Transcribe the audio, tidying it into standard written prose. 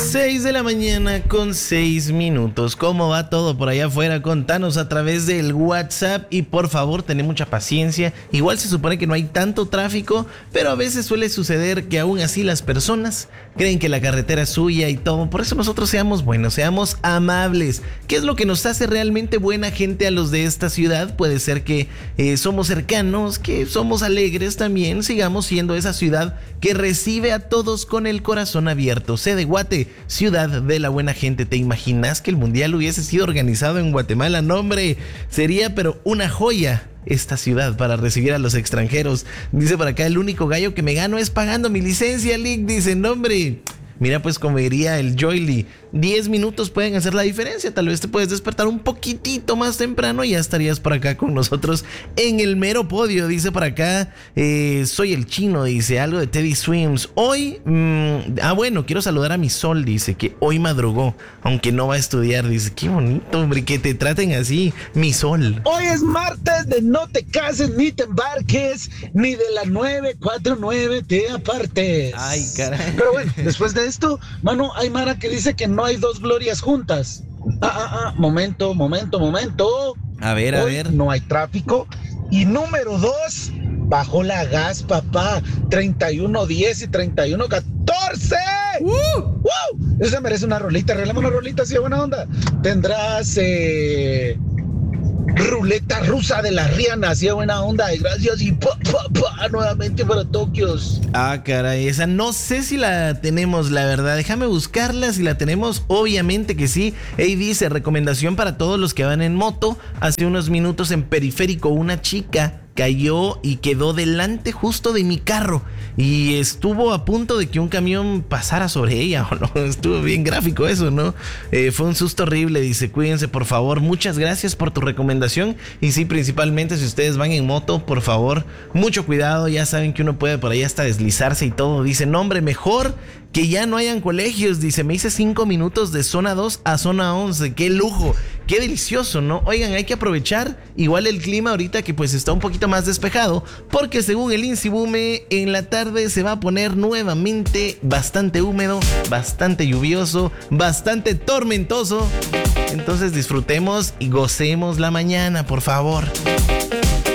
6 de la mañana con 6 minutos. ¿Cómo va todo por allá afuera? Contanos a través del WhatsApp y por favor, ten mucha paciencia. Igual se supone que no hay tanto tráfico, pero a veces suele suceder que aún así las personas creen que la carretera es suya y todo. Por eso nosotros seamos buenos, seamos amables. ¿Qué es lo que nos hace realmente buena gente a los de esta ciudad? Puede ser que somos cercanos, que somos alegres también. Sigamos siendo esa ciudad que recibe a todos con el corazón abierto. Sé de Guate, ciudad de la buena gente. ¿Te imaginas que el mundial hubiese sido organizado en Guatemala? No, hombre, sería pero una joya esta ciudad para recibir a los extranjeros. Dice por acá, el único gallo que me gano es pagando mi licencia, Lick. Dice, no, hombre. Mira, pues como diría el Joyly, 10 minutos pueden hacer la diferencia. Tal vez te puedes despertar un poquitito más temprano y ya estarías por acá con nosotros en el mero podio. Dice por acá, soy el chino, dice algo de Teddy Swims. Hoy, bueno, quiero saludar a mi Sol, dice que hoy madrugó, aunque no va a estudiar. Dice, qué bonito, hombre, que te traten así, mi Sol. Hoy es martes de no te cases ni te embarques, ni de la 949 te apartes. Ay, caray. Pero bueno, después de esto, mano, hay mara que dice que no hay dos glorias juntas. Momento. A ver, Hoy no hay tráfico. Y número 2, bajó la gas, papá. 31.10 y 31.14. Eso se merece una rolita. Regalamos una rolita así de buena onda. Tendrás ruleta rusa de la Rihanna, así de buena onda. Y gracias y nuevamente para Tokios. Ah, caray, esa no sé si la tenemos, la verdad. Déjame buscarla, si la tenemos, obviamente que sí. Ahí dice, recomendación para todos los que van en moto. Hace unos minutos en Periférico una chica cayó y quedó delante justo de mi carro y estuvo a punto de que un camión pasara sobre ella, ¿o no? Estuvo bien gráfico eso, ¿no? Fue un susto horrible. Dice, cuídense por favor, muchas gracias por tu recomendación. Y sí, principalmente si ustedes van en moto, por favor, mucho cuidado. Ya saben que uno puede por ahí hasta deslizarse y todo. Dice, no, hombre, mejor que ya no hayan colegios. Dice, me hice 5 minutos de zona 2 a zona 11. Qué lujo, qué delicioso, ¿no? Oigan, hay que aprovechar igual el clima ahorita que pues está un poquito más despejado, porque según el INSIBUME en la tarde se va a poner nuevamente bastante húmedo, bastante lluvioso, bastante tormentoso. Entonces disfrutemos y gocemos la mañana, por favor.